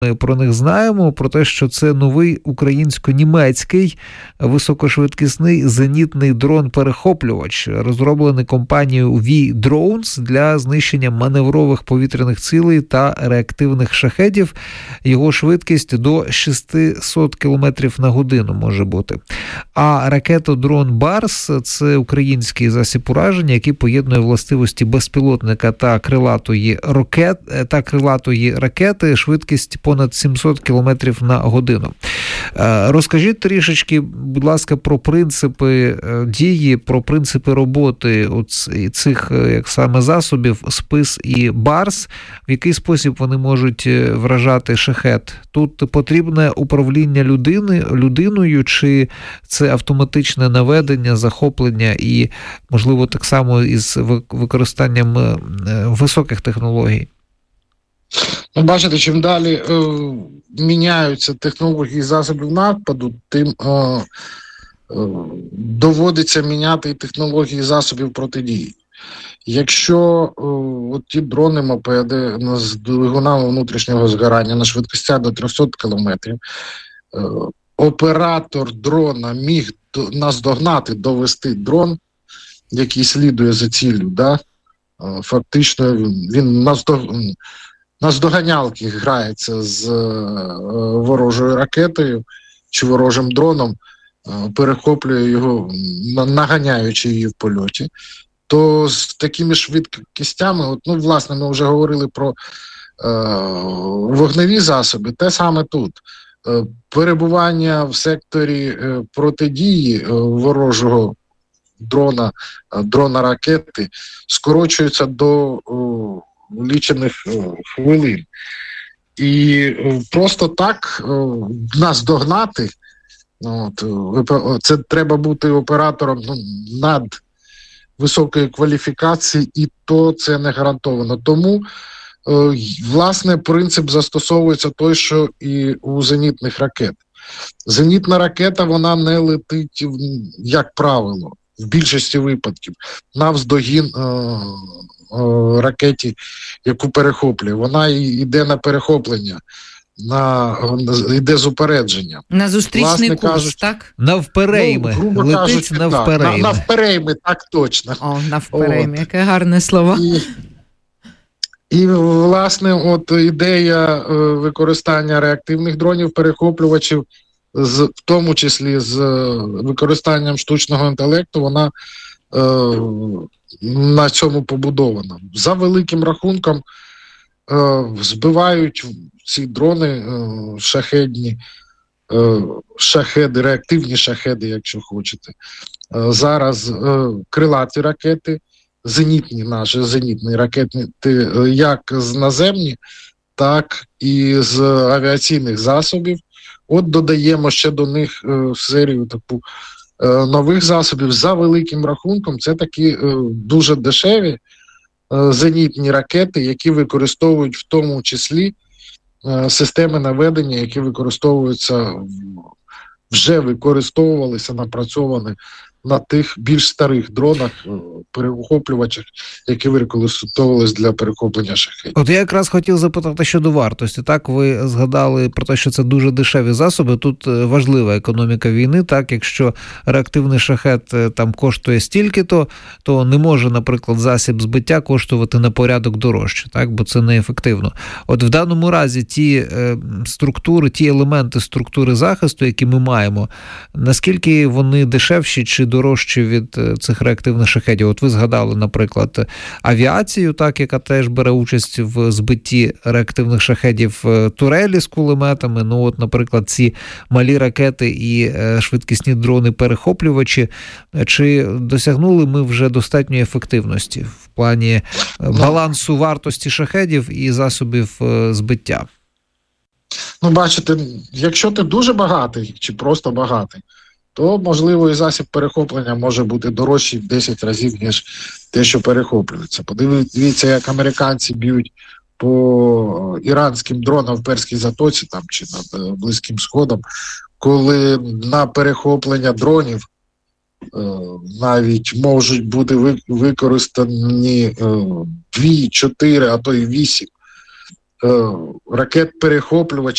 Ми про них знаємо, про те, що це новий українсько-німецький високошвидкісний зенітний дрон-перехоплювач, розроблений компанією V-Drones для знищення маневрових повітряних цілей та реактивних шахедів. Його швидкість до 600 км на годину може бути. А ракета-дрон «Барс» – це український засіб ураження, який поєднує властивості безпілотника та крилатої ракети, швидкість понад 700 км на годину. Розкажіть трішечки, будь ласка, про принципи дії, про принципи роботи цих як саме засобів «Спис» і «Барс», в який спосіб вони можуть вражати шахед. Тут потрібне управління людиною, чи це автоматичне наведення, захоплення і, можливо, так само із використанням високих технологій? Бачите, чим далі міняються технології засобів нападу, тим доводиться міняти і технології засобів протидії. Якщо ті дрони-мопеди з двигунами внутрішнього згорання на швидкостях до 300 км, оператор дрона міг наздогнати, довести дрон, який слідує за ціллю, фактично він наздоганялки грається з ворожою ракетою чи ворожим дроном, перехоплює його, наганяючи її в польоті, то з такими швидкістями, власне, ми вже говорили про вогневі засоби, те саме тут. Перебування в секторі протидії ворожого дрона ракети скорочується до лічених хвилин. І просто так нас догнати, це треба бути оператором над високої кваліфікації, і то це не гарантовано. Тому, власне, принцип застосовується той, що і у зенітних ракет. Зенітна ракета, вона не летить, як правило, в більшості випадків, навздогін ракеті, яку перехоплює. Вона йде на перехоплення, йде з упередження. На зустрічний курс, так? Навперейми. Летить навперейми. Навперейми, так точно. Навперейми, яке гарне слово. І, власне, ідея використання реактивних дронів-перехоплювачів, в тому числі з використанням штучного інтелекту, вона на цьому побудована. За великим рахунком збивають ці дрони шахеди, реактивні шахеди, якщо хочете. Зараз крилаті ракети, наші зенітні ракети, як з наземні, так і з авіаційних засобів. Додаємо ще до них серію таку нових засобів. За великим рахунком це такі дуже дешеві зенітні ракети, які використовують в тому числі системи наведення, які вже використовувалися, напрацьовані на тих більш старих дронах, перехоплювачах, які використовувалися для перехоплення шахедів. Я якраз хотів запитати щодо вартості. Так, ви згадали про те, що це дуже дешеві засоби. Тут важлива економіка війни. Так, якщо реактивний шахед там коштує стільки-то, то не може, наприклад, засіб збиття коштувати на порядок дорожче, так, бо це неефективно. В даному разі ті елементи структури захисту, які ми маємо, наскільки вони дешевші чи дорожчі від цих реактивних шахедів? Ви згадали, наприклад, авіацію, так, яка теж бере участь в збитті реактивних шахедів, турелі з кулеметами. Наприклад, ці малі ракети і швидкісні дрони-перехоплювачі. Чи досягнули ми вже достатньої ефективності в плані балансу вартості шахедів і засобів збиття? Бачите, якщо ти дуже багатий чи просто багатий, то, можливо, і засіб перехоплення може бути дорожчий в 10 разів, ніж те, що перехоплюється. Подивіться, як американці б'ють по іранським дронам в Перській затоці чи над Близьким Сходом, коли на перехоплення дронів навіть можуть бути використані 2, 4, а то й 8 ракет-перехоплювачів,